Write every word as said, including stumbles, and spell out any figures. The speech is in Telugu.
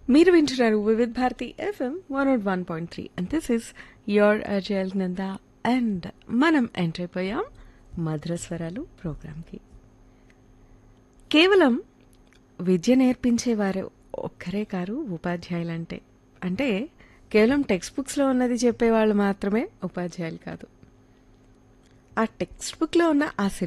మీరు వింటున్నారు Vividh Bharati FM one not one point three and this is your అజయల్ Nanda and మనం ఎంటర్ అయిపోయాం మధుర స్వరాలు ప్రోగ్రాంకి. కేవలం విద్య నేర్పించేవారు ఒక్కరే కారు ఉపాధ్యాయులంటే. అంటే కేవలం టెక్స్ట్ బుక్స్లో ఉన్నది చెప్పేవాళ్ళు మాత్రమే ఉపాధ్యాయులు కాదు. ఆ టెక్స్ట్ బుక్లో ఉన్న ఆ